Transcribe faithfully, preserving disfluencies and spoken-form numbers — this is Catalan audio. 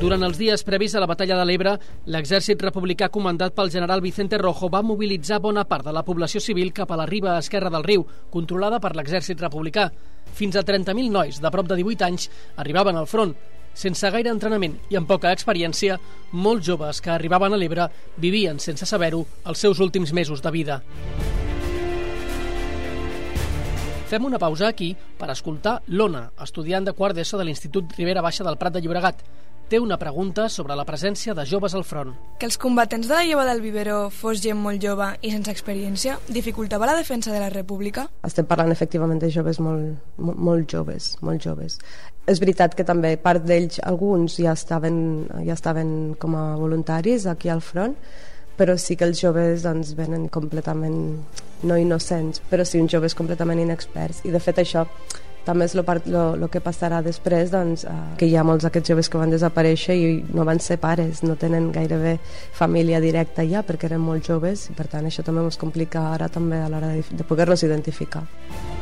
Durant els dies previs a la batalla de l'Ebre, l'exèrcit republicà comandat pel general Vicente Rojo va mobilitzar bona part de la població civil cap a la riba esquerra del riu, controlada per l'exèrcit republicà. Fins a trenta mil nois de prop de divuit anys arribaven al front. Sense gaire entrenament i amb poca experiència, molts joves que arribaven a l'Ebre vivien, sense saber-ho, els seus últims mesos de vida. Fem una pausa aquí per escoltar l'Ona, estudiant de quart d'ESO de l'Institut Ribera Baixa del Prat de Llobregat. Té una pregunta sobre la presència de joves al front. Que els combatents de la lleva del Viveró fos gent molt jove i sense experiència dificultava la defensa de la República? Estem parlant efectivament de joves molt, molt, molt joves, molt joves. És veritat que també part d'ells, alguns ja estaven, ja estaven com a voluntaris aquí al front, però sí que els joves doncs, venen completament, no innocents, però sí uns joves completament inexperts. I de fet això també és el que passarà després, doncs, eh, que hi ha molts d'aquests joves que van desaparèixer i no van ser pares, no tenen gairebé família directa ja perquè eren molt joves i per tant això també ens complica ara també a l'hora de, de poder-los identificar.